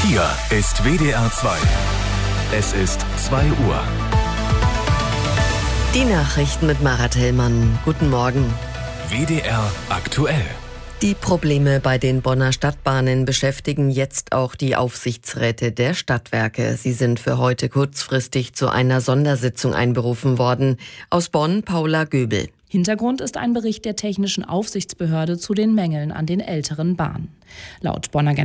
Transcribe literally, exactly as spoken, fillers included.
Hier ist W D R zwei. Es ist zwei Uhr. Die Nachrichten mit Marat Hellmann. Guten Morgen. W D R aktuell. Die Probleme bei den Bonner Stadtbahnen beschäftigen jetzt auch die Aufsichtsräte der Stadtwerke. Sie sind für heute kurzfristig zu einer Sondersitzung einberufen worden. Aus Bonn Paula Göbel. Hintergrund ist ein Bericht der Technischen Aufsichtsbehörde zu den Mängeln an den älteren Bahnen. Laut Bonner